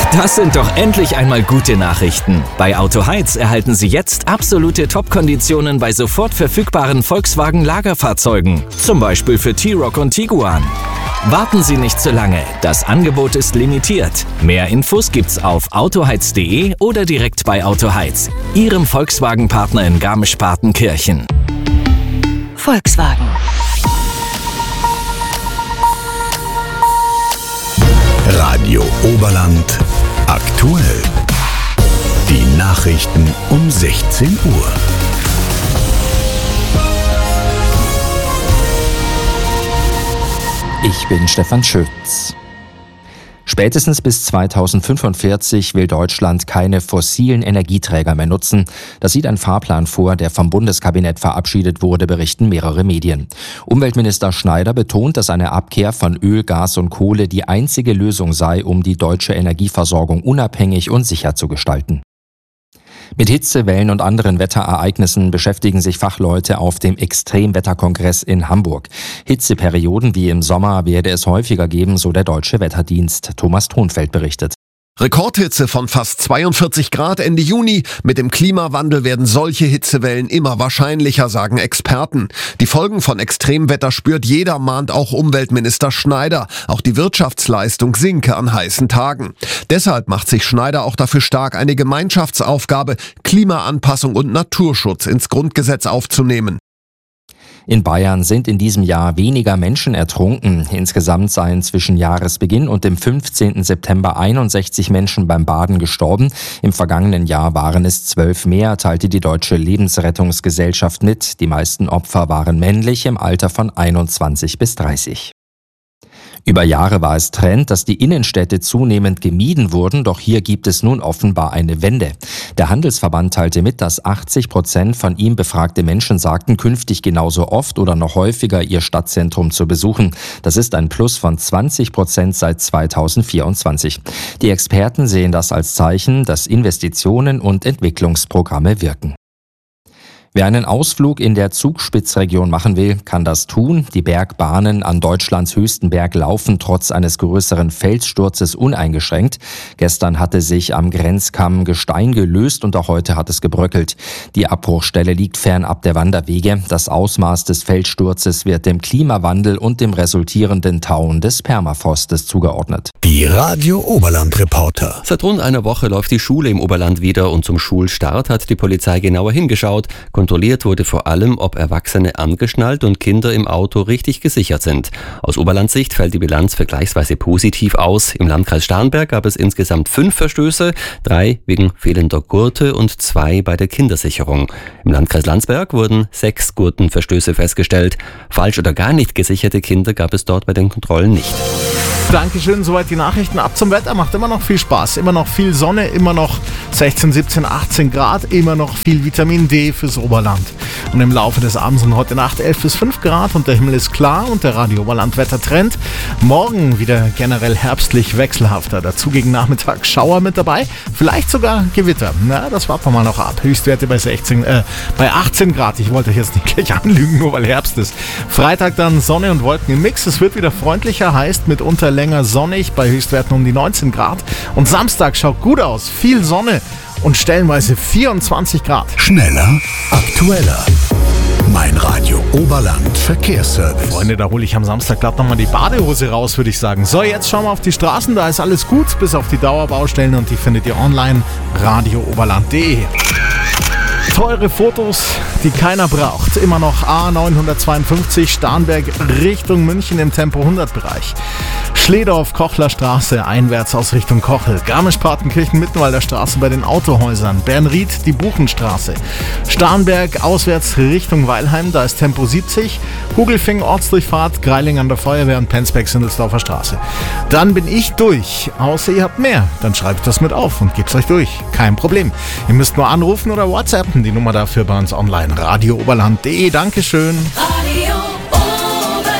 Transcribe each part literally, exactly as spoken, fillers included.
Das sind doch endlich einmal gute Nachrichten. Bei Autoheiz erhalten Sie jetzt absolute Top-Konditionen bei sofort verfügbaren Volkswagen-Lagerfahrzeugen. Zum Beispiel für T-Roc und Tiguan. Warten Sie nicht zu lange. Das Angebot ist limitiert. Mehr Infos gibt's auf autoheiz punkt de oder direkt bei Autoheiz, Ihrem Volkswagen-Partner in Garmisch-Partenkirchen. Volkswagen. Radio Oberland aktuell. Die Nachrichten um sechzehn Uhr. Ich bin Stefan Schütz. Spätestens bis zweitausendfünfundvierzig will Deutschland keine fossilen Energieträger mehr nutzen. Das sieht ein Fahrplan vor, der vom Bundeskabinett verabschiedet wurde, berichten mehrere Medien. Umweltminister Schneider betont, dass eine Abkehr von Öl, Gas und Kohle die einzige Lösung sei, um die deutsche Energieversorgung unabhängig und sicher zu gestalten. Mit Hitzewellen und anderen Wetterereignissen beschäftigen sich Fachleute auf dem Extremwetterkongress in Hamburg. Hitzeperioden wie im Sommer werde es häufiger geben, so der Deutsche Wetterdienst. Thomas Thonfeld berichtet. Rekordhitze von fast zweiundvierzig Grad Ende Juni. Mit dem Klimawandel werden solche Hitzewellen immer wahrscheinlicher, sagen Experten. Die Folgen von Extremwetter spürt jeder, mahnt auch Umweltminister Schneider. Auch die Wirtschaftsleistung sinke an heißen Tagen. Deshalb macht sich Schneider auch dafür stark, eine Gemeinschaftsaufgabe, Klimaanpassung und Naturschutz ins Grundgesetz aufzunehmen. In Bayern sind in diesem Jahr weniger Menschen ertrunken. Insgesamt seien zwischen Jahresbeginn und dem fünfzehnten September einundsechzig Menschen beim Baden gestorben. Im vergangenen Jahr waren es zwölf mehr, teilte die Deutsche Lebensrettungsgesellschaft mit. Die meisten Opfer waren männlich im Alter von einundzwanzig bis dreißig. Über Jahre war es Trend, dass die Innenstädte zunehmend gemieden wurden, doch hier gibt es nun offenbar eine Wende. Der Handelsverband teilte mit, dass achtzig Prozent von ihm befragte Menschen sagten, künftig genauso oft oder noch häufiger ihr Stadtzentrum zu besuchen. Das ist ein Plus von zwanzig Prozent seit zweitausendvierundzwanzig. Die Experten sehen das als Zeichen, dass Investitionen und Entwicklungsprogramme wirken. Wer einen Ausflug in der Zugspitzregion machen will, kann das tun. Die Bergbahnen an Deutschlands höchsten Berg laufen trotz eines größeren Felssturzes uneingeschränkt. Gestern hatte sich am Grenzkamm Gestein gelöst und auch heute hat es gebröckelt. Die Abbruchstelle liegt fernab der Wanderwege. Das Ausmaß des Felssturzes wird dem Klimawandel und dem resultierenden Tauen des Permafrostes zugeordnet. Die Radio Oberland Reporter. Seit rund einer Woche läuft die Schule im Oberland wieder und zum Schulstart hat die Polizei genauer hingeschaut. Kontrolliert wurde vor allem, ob Erwachsene angeschnallt und Kinder im Auto richtig gesichert sind. Aus Oberlandsicht fällt die Bilanz vergleichsweise positiv aus. Im Landkreis Starnberg gab es insgesamt fünf Verstöße, drei wegen fehlender Gurte und zwei bei der Kindersicherung. Im Landkreis Landsberg wurden sechs Gurtenverstöße festgestellt. Falsch oder gar nicht gesicherte Kinder gab es dort bei den Kontrollen nicht. Dankeschön, soweit die Nachrichten. Ab zum Wetter, macht immer noch viel Spaß, immer noch viel Sonne, immer noch sechzehn, siebzehn, achtzehn Grad, immer noch viel Vitamin D fürs Oberland. Und im Laufe des Abends und heute Nacht elf bis fünf Grad und der Himmel ist klar und der Radio Oberland Wettertrend. Morgen wieder generell herbstlich wechselhafter, dazu gegen Nachmittag Schauer mit dabei, vielleicht sogar Gewitter. Na, das warten wir mal noch ab. Höchstwerte bei sechzehn, äh, bei achtzehn Grad. Ich wollte euch jetzt nicht gleich anlügen, nur weil Herbst ist. Freitag dann Sonne und Wolken im Mix. Es wird wieder freundlicher, heißt mitunter länger sonnig bei Höchstwerten um die neunzehn Grad. Und Samstag schaut gut aus, viel Sonne und stellenweise vierundzwanzig Grad. Schneller, aktueller. Mein Radio Oberland Verkehrsservice. Freunde, da hole ich am Samstag glatt nochmal die Badehose raus, würde ich sagen. So, jetzt schauen wir auf die Straßen, da ist alles gut, bis auf die Dauerbaustellen und die findet ihr online, radio oberland punkt de. Teure Fotos, die keiner braucht. Immer noch A neunhundertzweiundfünfzig Starnberg Richtung München im Tempo hundert Bereich. Schledorf, Kochler Straße, einwärts aus Richtung Kochel. Garmisch-Partenkirchen, Mittenwalder Straße bei den Autohäusern. Bernried, die Buchenstraße. Starnberg, auswärts Richtung Weilheim, da ist Tempo siebzig. Hugelfing, Ortsdurchfahrt, Greiling an der Feuerwehr und Penzberg, Sindelsdorfer Straße. Dann bin ich durch. Außer ihr habt mehr, dann schreibt das mit auf und gebt's euch durch. Kein Problem. Ihr müsst nur anrufen oder WhatsAppen. Die Nummer dafür bei uns online. radio oberland punkt de. Dankeschön. Radio Oberland.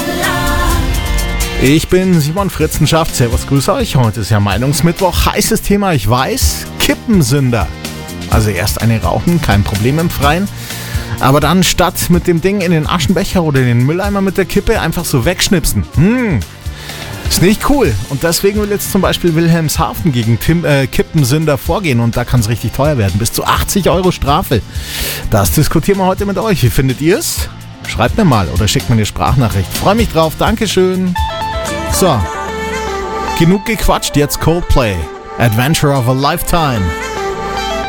Ich bin Simon Fritzenschaft. Servus, grüße euch. Heute ist ja Meinungsmittwoch. Heißes Thema, ich weiß. Kippensünder. Also erst eine rauchen, kein Problem im Freien. Aber dann statt mit dem Ding in den Aschenbecher oder in den Mülleimer mit der Kippe einfach so wegschnipsen. Hm. Ist nicht cool. Und deswegen will jetzt zum Beispiel Wilhelmshaven gegen Tim, äh, Kippensünder vorgehen. Und da kann es richtig teuer werden. Bis zu achtzig Euro Strafe. Das diskutieren wir heute mit euch. Wie findet ihr es? Schreibt mir mal oder schickt mir eine Sprachnachricht. Freue mich drauf. Dankeschön. So. Genug gequatscht. Jetzt Coldplay. Adventure of a Lifetime.